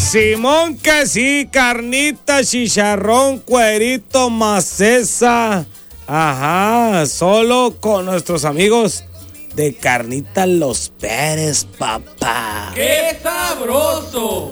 Simón que sí, carnita, chicharrón, cuerito, macesa. Ajá, solo con nuestros amigos de Carnita Los Pérez, papá. ¡Qué sabroso!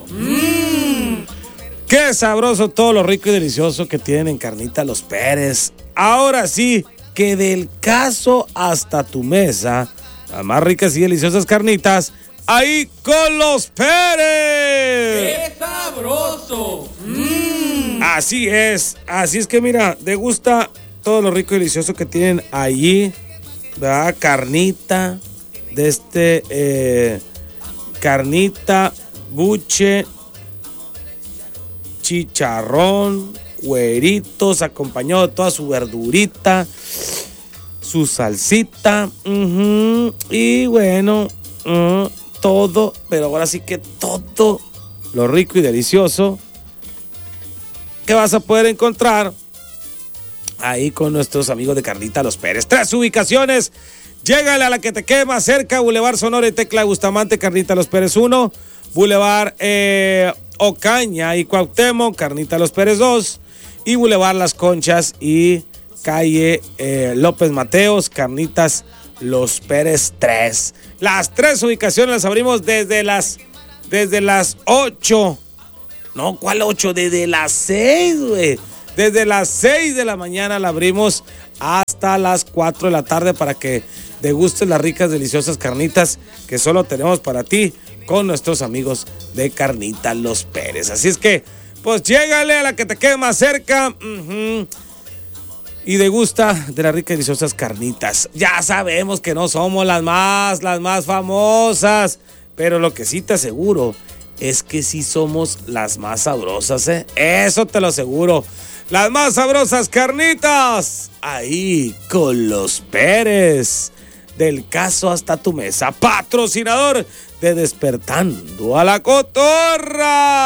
Qué sabroso todo lo rico y delicioso que tienen en Carnita Los Pérez. Ahora sí, que del caso hasta tu mesa, las más ricas y deliciosas carnitas, ahí con Los Pérez. ¡Qué sabroso! Así es que mira, degusta todo lo rico y delicioso que tienen allí, ¿verdad? Carnita, carnita, buche, chicharrón, cueritos, acompañado de toda su verdurita, su salsita, y bueno, todo, pero ahora sí que todo lo rico y delicioso que vas a poder encontrar ahí con nuestros amigos de Carnita Los Pérez. 3 ubicaciones. Llégale a la que te quema cerca, Boulevard Sonora y Tecla Bustamante, Carnita Los Pérez 1, Boulevard Ocaña y Cuauhtémoc, Carnita Los Pérez 2, y Boulevard Las Conchas y calle López Mateos, Carnitas Los Pérez 3. Las 3 ubicaciones las abrimos desde las 8. No, ¿cuál 8? Desde las 6, güey. Desde las 6 de la mañana la abrimos hasta las 4 de la tarde para que degustes las ricas, deliciosas carnitas que solo tenemos para ti con nuestros amigos de Carnita Los Pérez. Así es que, pues llégale a la que te quede más cerca y degusta de las ricas y deliciosas carnitas. Ya sabemos que no somos las más famosas, pero lo que sí te aseguro es que sí somos las más sabrosas, ¿eh? Eso te lo aseguro. Las más sabrosas carnitas, ahí con Los Pérez. Del caso hasta tu mesa, patrocinador de Despertando a la Cotorra.